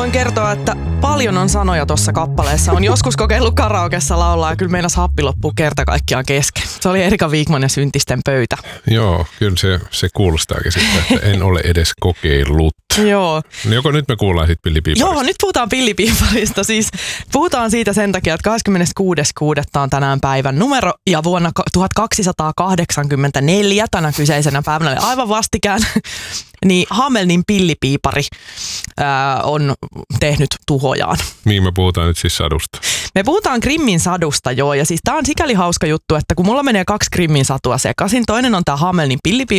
Voin kertoa, että paljon on sanoja tuossa kappaleessa. On joskus kokeillut karaokessa laulaa ja kyllä meinas happi loppuu kerta kaikkiaan kesken. Se oli Erika Wigman ja Syntisten pöytä. Joo, kyllä se kuulostaakin sitten, että en ole edes kokeillut. Joo. No joko nyt me kuullaan sitten Pillipiiparista? Joo, nyt puhutaan Pillipiiparista. Siis puhutaan siitä sen takia, että 26.6. on tänään päivän numero ja vuonna 1284 tänä kyseisenä päivänä, aivan vastikään, niin Hamelnin pillipiipari on tehnyt tuhojaan. Niin, me puhutaan nyt siis sadusta. Me puhutaan Grimmin sadusta, joo, ja siis tää on sikäli hauska juttu, että kun mulla menee 2 Grimmin satua sekaisin, toinen on tää Hamelnin pillipiipari,